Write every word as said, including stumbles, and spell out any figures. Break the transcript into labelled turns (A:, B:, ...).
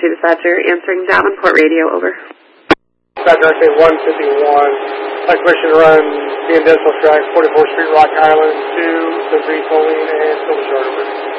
A: two dispatcher, answering Davenport Radio, over.
B: Dispatcher, I say one fifty-one. My question to run the industrial strike, forty-fourth Street, Rock Island, to the Reed Pauline and Silver Shore, over.